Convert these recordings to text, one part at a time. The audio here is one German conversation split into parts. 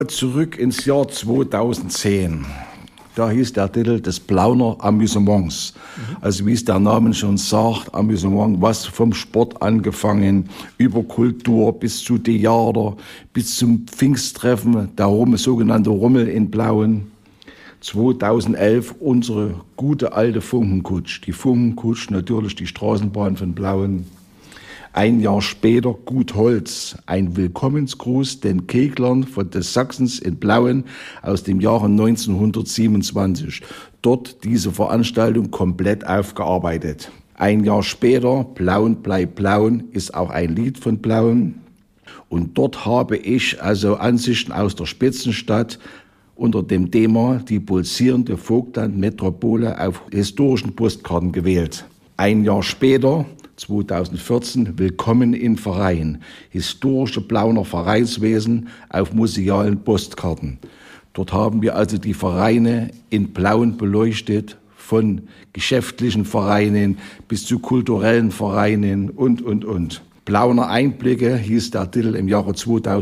Zurück ins Jahr 2010. Da hieß der Titel des Plauner Amüsements. Also wie es der Name schon sagt, Amüsement, was vom Sport angefangen, über Kultur bis zu Theater, bis zum Pfingsttreffen, der sogenannte Rummel in Plauen. 2011 unsere gute alte Funkenkutsch. Die Funkenkutsch, natürlich die Straßenbahn von Plauen. Ein Jahr später Gut Holz, ein Willkommensgruß den Keglern von des Sachsens in Plauen aus dem Jahre 1927. Dort diese Veranstaltung komplett aufgearbeitet. Ein Jahr später Plauen bleibt Plauen ist auch ein Lied von Plauen. Und dort habe ich also Ansichten aus der Spitzenstadt unter dem Thema die pulsierende Vogtland-Metropole auf historischen Postkarten gewählt. Ein Jahr später 2014 Willkommen im Verein, historische Plauner Vereinswesen auf musealen Postkarten. Dort haben wir also die Vereine in Plauen beleuchtet, von geschäftlichen Vereinen bis zu kulturellen Vereinen und. Plauner Einblicke hieß der Titel im Jahre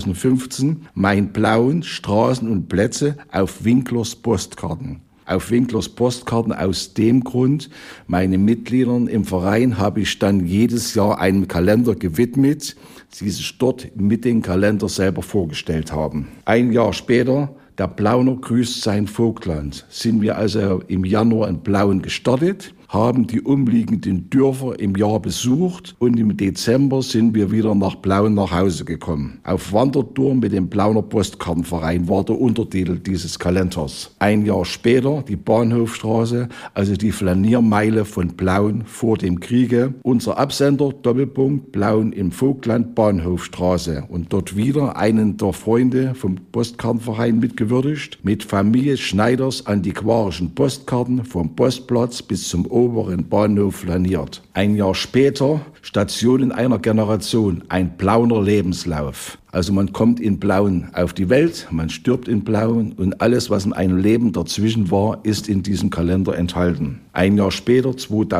2015, Mein Plauen, Straßen und Plätze auf Winklers Postkarten. Auf Winklers Postkarten aus dem Grund, meine Mitgliedern im Verein habe ich dann jedes Jahr einen Kalender gewidmet, die sich dort mit dem Kalender selber vorgestellt haben. Ein Jahr später, der Plauner grüßt sein Vogtland, sind wir also im Januar in Plauen gestartet, haben die umliegenden Dörfer im Jahr besucht und im Dezember sind wir wieder nach Plauen nach Hause gekommen. Auf Wandertour mit dem Plauner Postkartenverein war der Untertitel dieses Kalenders. Ein Jahr später die Bahnhofstraße, also die Flaniermeile von Plauen vor dem Kriege. Unser Absender, Doppelpunkt, Plauen im Vogtland, Bahnhofstraße. Und dort wieder einen der Freunde vom Postkartenverein mitgewürdigt, mit Familie Schneiders antiquarischen Postkarten vom Postplatz bis zum oberen Bahnhof flaniert. Ein Jahr später Stationen einer Generation, ein Plauner Lebenslauf. Also man kommt in Plauen auf die Welt, man stirbt in Plauen und alles, was in einem Leben dazwischen war, ist in diesem Kalender enthalten. Ein Jahr später,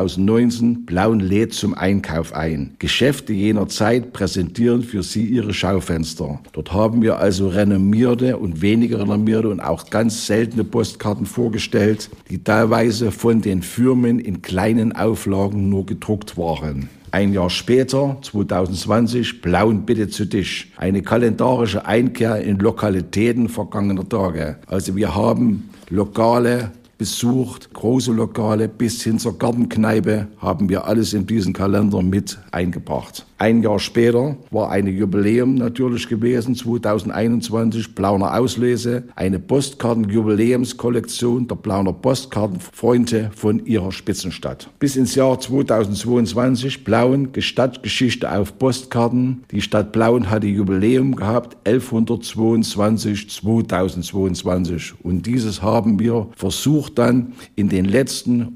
2019, Plauen lädt zum Einkauf ein. Geschäfte jener Zeit präsentieren für Sie ihre Schaufenster. Dort haben wir also renommierte und weniger renommierte und auch ganz seltene Postkarten vorgestellt, die teilweise von den Firmen in kleinen Auflagen nur gedruckt waren. Ein Jahr später, 2020, Plauen bitte zu Tisch. Eine kalendarische Einkehr in Lokalitäten vergangener Tage. Also wir haben Lokale besucht, große Lokale bis hin zur Gartenkneipe haben wir alles in diesen Kalender mit eingebracht. Ein Jahr später war ein Jubiläum natürlich gewesen, 2021, Plauner Auslese, eine Postkarten-Jubiläumskollektion der Plauner Postkartenfreunde von ihrer Spitzenstadt. Bis ins Jahr 2022, Plauen, Stadtgeschichte auf Postkarten. Die Stadt Plauen hatte Jubiläum gehabt, 1122, 2022. Und dieses haben wir versucht dann in den letzten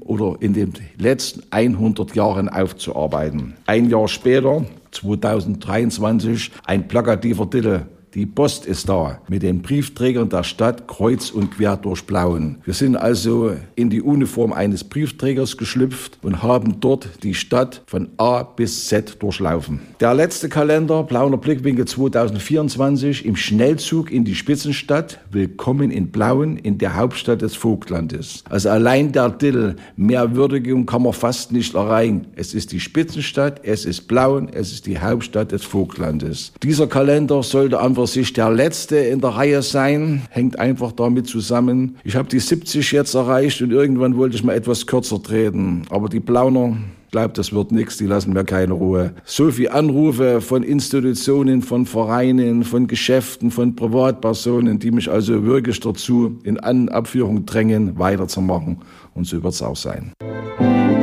100 Jahren aufzuarbeiten. Ein Jahr später, 2023, ein plakativer Titel. Die Post ist da, mit den Briefträgern der Stadt kreuz und quer durch Plauen. Wir sind also in die Uniform eines Briefträgers geschlüpft und haben dort die Stadt von A bis Z durchlaufen. Der letzte Kalender, Plauner Blickwinkel 2024, im Schnellzug in die Spitzenstadt. Willkommen in Plauen, in der Hauptstadt des Vogtlandes. Also allein der Titel, mehr Würdigung kann man fast nicht erreichen. Es ist die Spitzenstadt, es ist Plauen, es ist die Hauptstadt des Vogtlandes. Dieser Kalender sollte einfach sich der letzte in der Reihe sein, hängt einfach damit zusammen. Ich habe die 70 jetzt erreicht und irgendwann wollte ich mal etwas kürzer treten. Aber die Plauner, ich glaube, das wird nichts, die lassen mir keine Ruhe. So viele Anrufe von Institutionen, von Vereinen, von Geschäften, von Privatpersonen, die mich also wirklich dazu in Abführung drängen, weiterzumachen. Und so wird es auch sein.